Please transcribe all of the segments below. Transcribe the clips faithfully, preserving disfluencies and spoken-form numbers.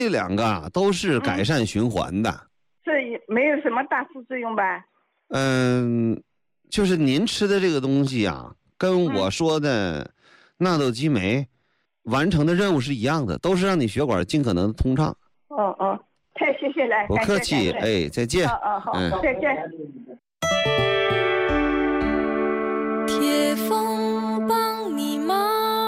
这两个啊都是改善循环的。嗯、 这没有什么大副作用吧？ 嗯，就是您吃的这个东西啊，跟我说的纳豆激酶完成的任务是一样的，都是让你血管尽可能的通畅。 哦哦，太谢谢了， 不客气，哎，再见。 哦哦好，嗯、再见。 铁风帮你忙。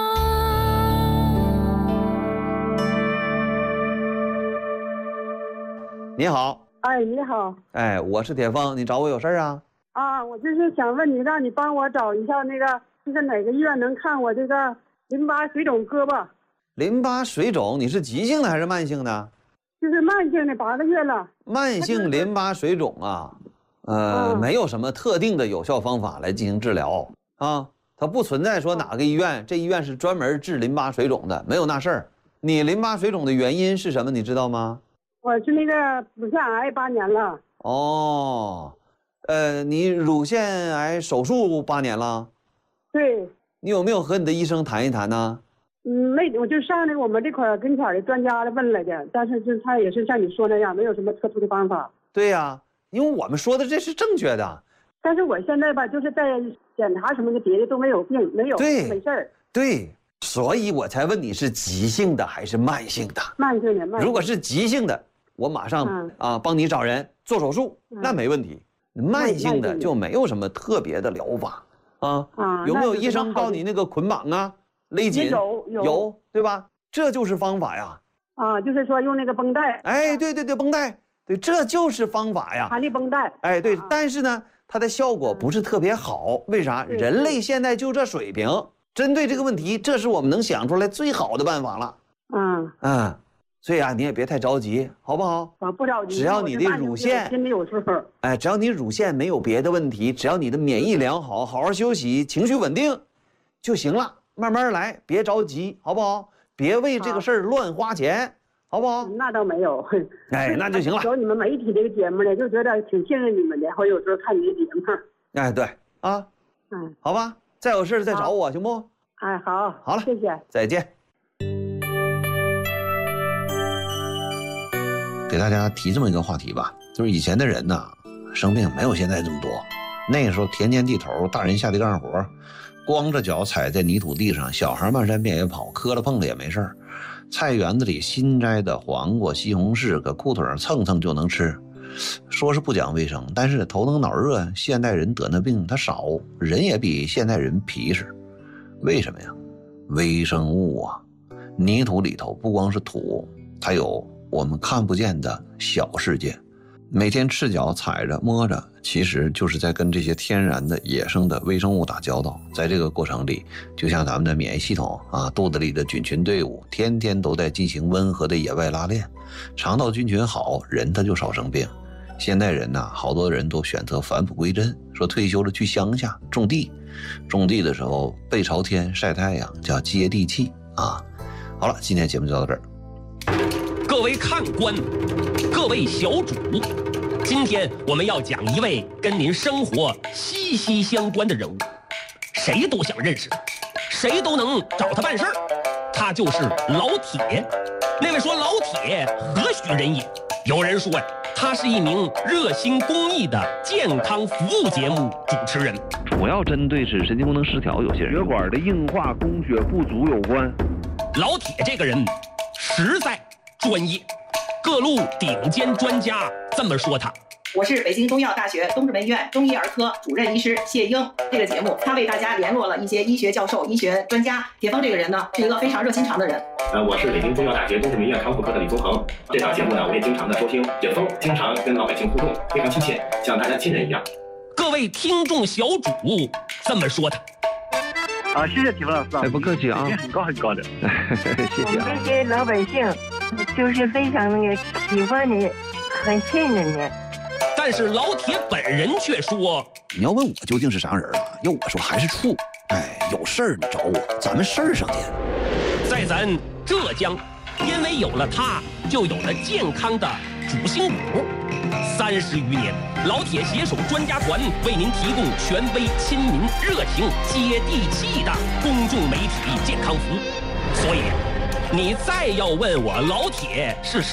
你好。 哎，你好。 哎，我是铁峰，你找我有事啊？ 啊，我就是想问你，让你帮我找一下那个，就是哪个医院能看我这个淋巴水肿胳膊？ 淋巴水肿，你是急性的还是慢性的？ 就是慢性的，八个月了。 慢性淋巴水肿啊，呃，嗯、没有什么特定的有效方法来进行治疗啊，它不存在说哪个医院，这医院是专门治淋巴水肿的，没有那事儿。你淋巴水肿的原因是什么？你知道吗？ 我是那个乳腺癌八年了。 哦，呃，你乳腺癌手术八年了？ 对。 你有没有和你的医生谈一谈呢？ 嗯，没，我就上那个我们这块儿跟前的专家问来的，但是就他也是像你说那样，没有什么特殊的方法。 对呀、啊，因为我们说的这是正确的。 但是我现在吧，就是在检查什么的，别的都没有病，没有， 对， 没事儿。 对，所以我才问你是急性的还是慢性的？ 慢性的，慢性的。 如果是急性的，我马上、嗯、啊帮你找人做手术，嗯、那没问题。慢性的就没有什么特别的疗法啊。啊，有没有医生告你那个捆绑啊？勒紧有有有，对吧？这就是方法呀！ 啊，就是说用那个绷带。 哎，对对对，绷带，对，这就是方法呀。 弹力绷带。 哎，对，啊、但是呢，它的效果不是特别好。为啥？人类现在就这水平，针对这个问题，这是我们能想出来最好的办法了。 嗯嗯，所以啊，你也别太着急，好不好？ 我不着急。 只要你的乳腺， 心里有数。 哎，只要你乳腺没有别的问题，只要你的免疫良好，好好休息，情绪稳定，就行了。慢慢来，别着急，好不好？别为这个事儿乱花钱，好不好？ 那倒没有。 哎，那就行了。 有你们媒体这个节目呢，就觉得挺信任你们的。我有时候看你的节目。 哎，对啊，嗯，好吧，再有事再找我，行不？ 哎，好， 好了， 谢谢， 再见。给大家提这么一个话题吧，就是以前的人呢，生病没有现在这么多。那个时候田间地头，大人下地干活。光着脚踩在泥土地上，小孩漫山遍野跑，磕了碰了也没事儿。菜园子里新摘的黄瓜、西红柿，搁裤腿上蹭蹭就能吃。说是不讲卫生，但是头疼脑热，现代人得那病他少，人也比现代人皮实。为什么呀？微生物啊！泥土里头不光是土，它有我们看不见的小世界。每天赤脚踩着摸着，其实就是在跟这些天然的野生的微生物打交道。在这个过程里，就像咱们的免疫系统啊，肚子里的菌群队伍天天都在进行温和的野外拉练，肠道菌群好，人他就少生病。现代人呢，好多人都选择返璞归真，说退休了去乡下种地，种地的时候背朝天晒太阳，叫接地气啊。好了，今天节目就到这儿。 各位看官，各位小主，今天我们要讲一位跟您生活息息相关的人物，谁都想认识他，谁都能找他办事儿，他就是老铁。那位说老铁何许人也？有人说呀，他是一名热心公益的健康服务节目主持人， 主要针对是神经功能失调，有些人血管的硬化、供血不足有关。 老铁这个人实在专业，各路顶尖专家这么说他。 我是北京中医药大学东直门医院中医儿科主任医师谢英。这个节目他为大家联络了一些医学教授、医学专家。铁峰这个人呢，是一个非常热心肠的人。 呃，我是北京中医药大学东直门医院康复科的李宗恒。这档节目呢，我也经常的收听。铁峰经常跟老百姓互动，非常亲切，像大家亲人一样。 各位听众小主这么说他。 啊，谢谢铁峰老师啊！ 哎，不客气啊， 很高很高的， 谢谢啊。 我们这些老百姓就是非常那个喜欢你，很信任你。 但是老铁本人却说：“ 你要问我究竟是啥人啊？要我说还是处。哎，有事儿你找我，咱们事儿上见。” 在咱浙江，因为有了他，就有了健康的主心骨。三十余年，老铁携手专家团为您提供权威、亲民、热情、接地气的公众媒体健康服务。所以， 你再要问我老铁是